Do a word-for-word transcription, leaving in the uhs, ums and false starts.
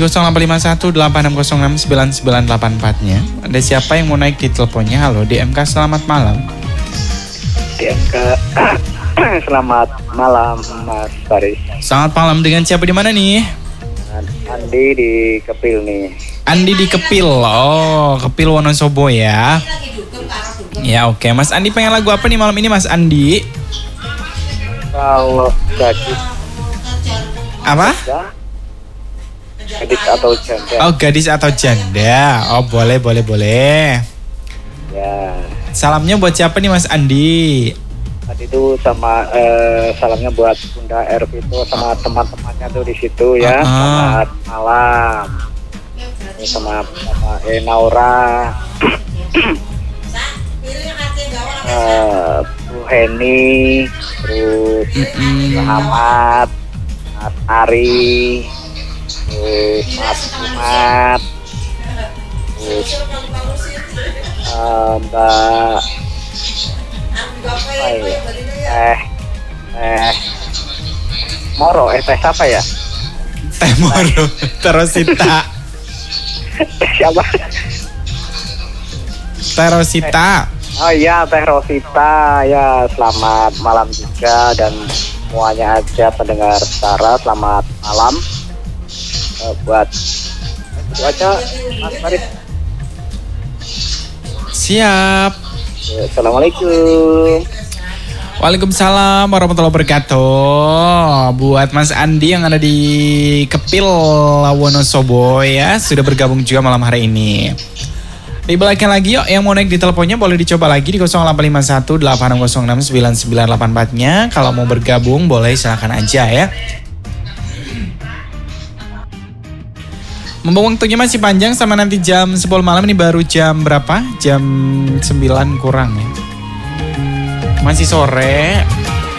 nol delapan lima satu delapan enam nol enam sembilan sembilan delapan empat-nya. Ada siapa yang mau naik di teleponnya? Halo, D M K selamat malam. D M K selamat malam Mas Faris. Selamat malam, dengan siapa di mana nih? Andi di Kepil nih. Andi di Kepil. Oh, Kepil Wonosobo ya. Ya oke, Mas Andi pengen lagu apa nih malam ini Mas Andi? Kalau gadis Apa? Gadis atau janda. Oh, gadis atau janda. Oh, boleh boleh boleh. Ya. Salamnya buat siapa nih Mas Andi? Tadi itu sama eh, salamnya buat Bunda Ervito sama teman-temannya tuh di situ ya. Uh-huh. Selamat malam. Ini sama sama eh, Naura. uh, Bu Heni, terus Mm-mm. Muhammad, Mas Ari, terus Mas Umat, terus uh, Mbak apa ya? Eh, eh, Moro, eh teh apa ya? Teh Moro, Terosita. Siapa? Terosita. Oh iya, Teh Rosita. Ya, selamat malam juga dan semuanya aja pendengar Stara, selamat malam. Uh, buat itu aja Mas Farid. Siap. Assalamualaikum. Waalaikumsalam warahmatullahi wabarakatuh. Buat Mas Andi yang ada di Kepil Wonosobo ya, sudah bergabung juga malam hari ini. Dibalikin lagi yuk, yang mau naik di teleponnya boleh dicoba lagi di nol delapan lima satu delapan enam nol enam sembilan sembilan delapan empat-nya. Kalau mau bergabung boleh silakan aja ya. Mumpung waktunya masih panjang sama nanti jam sepuluh malam, ini baru jam berapa? Jam sembilan kurang ya. Masih sore.